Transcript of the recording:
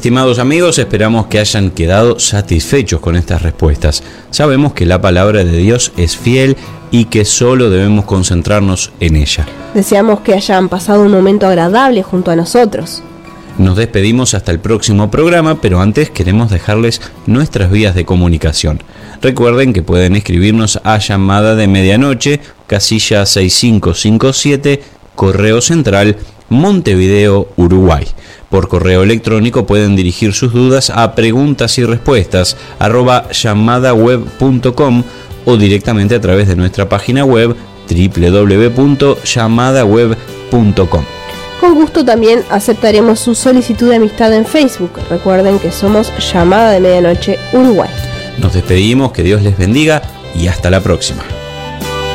Estimados amigos, esperamos que hayan quedado satisfechos con estas respuestas. Sabemos que la palabra de Dios es fiel y que solo debemos concentrarnos en ella. Deseamos que hayan pasado un momento agradable junto a nosotros. Nos despedimos hasta el próximo programa, pero antes queremos dejarles nuestras vías de comunicación. Recuerden que pueden escribirnos a Llamada de Medianoche, casilla 6557, Correo Central, Montevideo, Uruguay. Por correo electrónico pueden dirigir sus dudas a preguntas-y-respuestas@llamadaweb.com o directamente a través de nuestra página web www.llamadaweb.com. Con gusto también aceptaremos su solicitud de amistad en Facebook. Recuerden que somos Llamada de Medianoche Uruguay. Nos despedimos, que Dios les bendiga y hasta la próxima.